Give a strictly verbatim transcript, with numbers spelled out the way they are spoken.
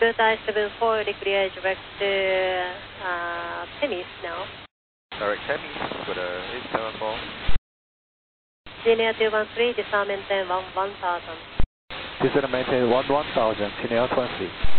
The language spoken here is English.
Good, I seven four, clear direct to uh, Temis now. Direct Temis, good, uh, eight seven four. Linear two one three, disarm maintain one one thousand. Descend maintain one one thousand, Linear twenty.